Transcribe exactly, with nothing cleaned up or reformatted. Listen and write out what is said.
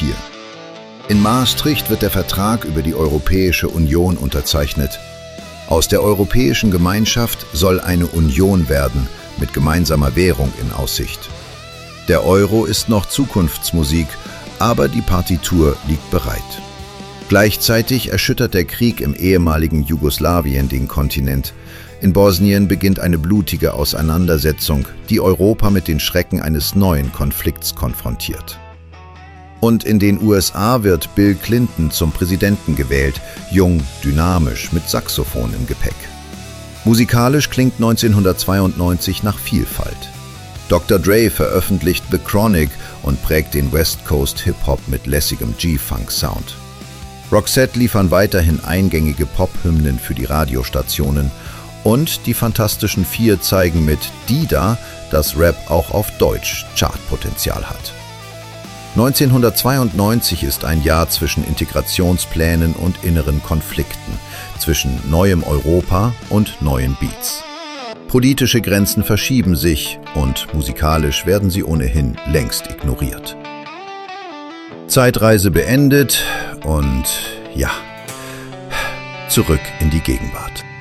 neunzehnhundertvier. In Maastricht wird der Vertrag über die Europäische Union unterzeichnet. Aus der Europäischen Gemeinschaft soll eine Union werden, mit gemeinsamer Währung in Aussicht. Der Euro ist noch Zukunftsmusik, aber die Partitur liegt bereit. Gleichzeitig erschüttert der Krieg im ehemaligen Jugoslawien den Kontinent. In Bosnien beginnt eine blutige Auseinandersetzung, die Europa mit den Schrecken eines neuen Konflikts konfrontiert. Und in den U S A wird Bill Clinton zum Präsidenten gewählt, jung, dynamisch, mit Saxophon im Gepäck. Musikalisch klingt neunzehnhundertzweiundneunzig nach Vielfalt. Doktor Dre veröffentlicht The Chronic und prägt den West Coast Hip-Hop mit lässigem G-Funk-Sound. Roxette liefern weiterhin eingängige Pop-Hymnen für die Radiostationen und die Fantastischen Vier zeigen mit Dida, dass Rap auch auf Deutsch Chartpotenzial hat. neunzehnhundertzweiundneunzig ist ein Jahr zwischen Integrationsplänen und inneren Konflikten, zwischen neuem Europa und neuen Beats. Politische Grenzen verschieben sich und musikalisch werden sie ohnehin längst ignoriert. Zeitreise beendet und ja, zurück in die Gegenwart.